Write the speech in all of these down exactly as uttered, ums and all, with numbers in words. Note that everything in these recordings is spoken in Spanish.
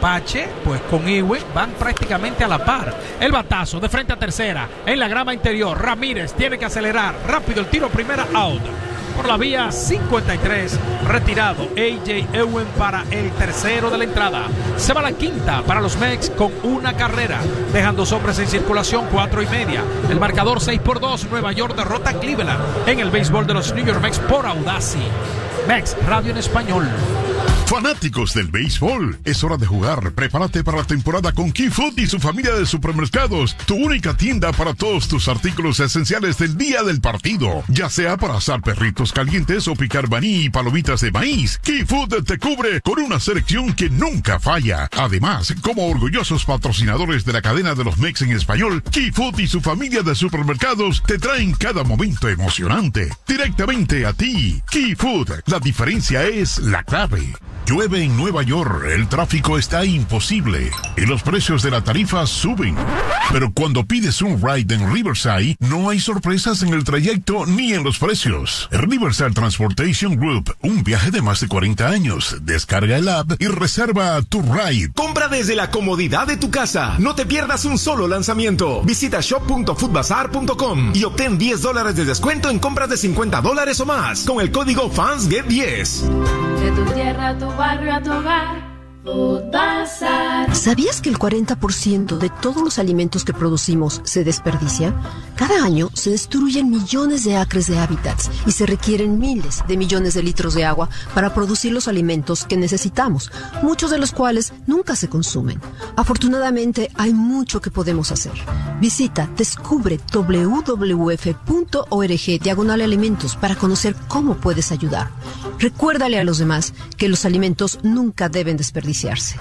Apache, pues con Ewing van prácticamente a la par. El batazo de frente a tercera, en la grama interior. Ramírez tiene que acelerar rápido el tiro, primera out. Por la vía cincuenta y tres, retirado A J Ewing para el tercero de la entrada. Se va la quinta para los Mets con una carrera, dejando dos hombres en circulación, cuatro y media. El marcador seis por dos, Nueva York derrota a Cleveland en el béisbol de los New York Mets por Audacy. Mets Radio en español. Fanáticos del béisbol, es hora de jugar. Prepárate para la temporada con Key Food y su familia de supermercados, tu única tienda para todos tus artículos esenciales del día del partido. Ya sea para asar perritos calientes o picar maní y palomitas de maíz, Key Food te cubre con una selección que nunca falla. Además, como orgullosos patrocinadores de la cadena de los Mex en español, Key Food y su familia de supermercados te traen cada momento emocionante directamente a ti. Key Food, la diferencia es la clave. Llueve en Nueva York, el tráfico está imposible y los precios de la tarifa suben. Pero cuando pides un ride en Riverside, no hay sorpresas en el trayecto ni en los precios. Riverside Transportation Group, un viaje de más de cuarenta años. Descarga el app y reserva tu ride. Compra desde la comodidad de tu casa. No te pierdas un solo lanzamiento. Visita shop punto foodbazar punto com y obtén diez dólares de descuento en compras de cincuenta dólares o más con el código Fans Get diez. De tu tierra a tu barrio a tu hogar, Foodbazar. ¿Sabías que el cuarenta por ciento de todos los alimentos que producimos se desperdicia? Cada año se destruyen millones de acres de hábitats y se requieren miles de millones de litros de agua para producir los alimentos que necesitamos, muchos de los cuales nunca se consumen. Afortunadamente, hay mucho que podemos hacer. Visita descubre w w f punto org diagonal alimentos para conocer cómo puedes ayudar. Recuérdale a los demás que los alimentos nunca deben desperdiciarse.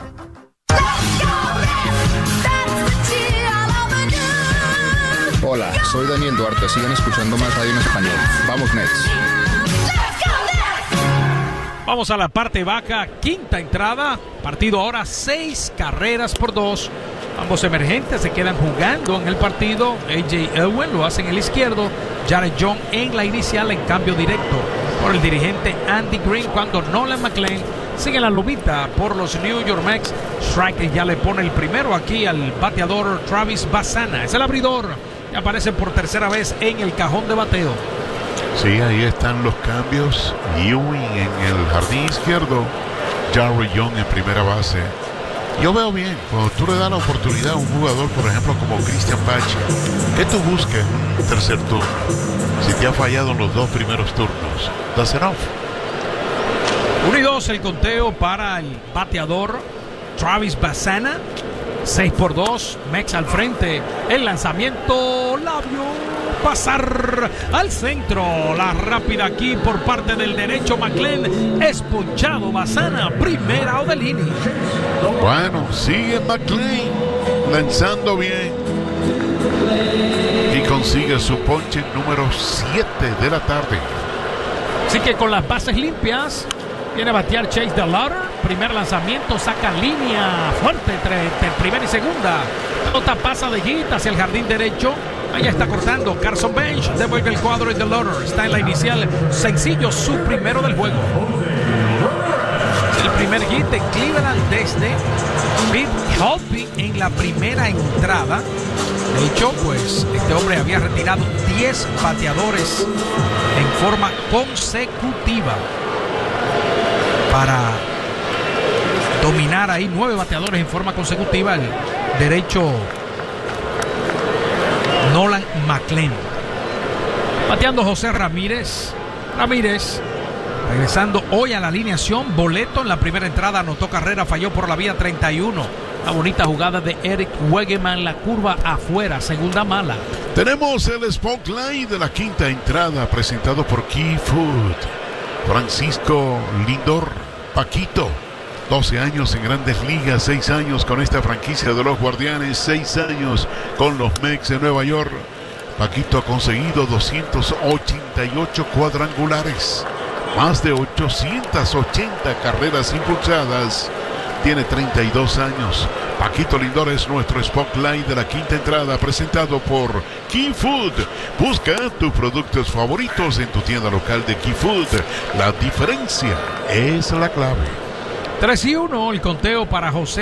Hola, soy Daniel Duarte. Sigan escuchando más radio en español. Vamos, Mets. Vamos a la parte baja, quinta entrada. Partido ahora seis carreras por dos. Ambos emergentes se quedan jugando en el partido. A J Ewing lo hace en el izquierdo. Jared Young en la inicial en cambio directo por el dirigente Andy Green, cuando Nolan McLean sigue la lomita por los New York Mets. Strike ya le pone el primero aquí al bateador Travis Bassana. Es el abridor y aparece por tercera vez en el cajón de bateo. Sí, ahí están los cambios. Ewing en el jardín izquierdo, Jared Young en primera base. Yo veo bien, cuando tú le das la oportunidad a un jugador, por ejemplo, como Cristian Pache, que tú busques un tercer turno, si te ha fallado en los dos primeros turnos, that's enough. uno y dos el conteo para el bateador Travis Bassana. seis por dos, Mets al frente. El lanzamiento, labio, pasar al centro. La rápida aquí por parte del derecho, McLean. Es ponchado Bassana, primera o de línea. Bueno, sigue McLean lanzando bien y consigue su ponche número siete de la tarde. Así que con las bases limpias viene a batear Chase DeLauter. Primer lanzamiento, saca línea fuerte entre, entre primera y segunda. Pelota pasa de hit hacia el jardín derecho. Allá está cortando Carson Bench. Devuelve el cuadro y DeLauter está en la inicial. Sencillo, su primero del juego. El primer hit de Cleveland desde Pete Holtby en la primera entrada. De hecho, pues este hombre había retirado diez bateadores en forma consecutiva para dominar ahí nueve bateadores en forma consecutiva. El derecho Nolan McLean. Bateando José Ramírez. Ramírez regresando hoy a la alineación. Boleto en la primera entrada, anotó carrera, falló por la vía treinta y uno. La bonita jugada de Eric Wegeman, la curva afuera, segunda mala. Tenemos el Spotlight de la quinta entrada presentado por Key Food. Francisco Lindor, Paquito, doce años en Grandes Ligas, seis años con esta franquicia de los Guardianes, seis años con los Mets de Nueva York. Paquito ha conseguido doscientos ochenta y ocho cuadrangulares, más de ochocientas ochenta carreras impulsadas. Tiene treinta y dos años. Paquito Lindor es nuestro Spotlight de la quinta entrada, presentado por Key Food. Busca tus productos favoritos en tu tienda local de Key Food. La diferencia es la clave. tres y uno el conteo para José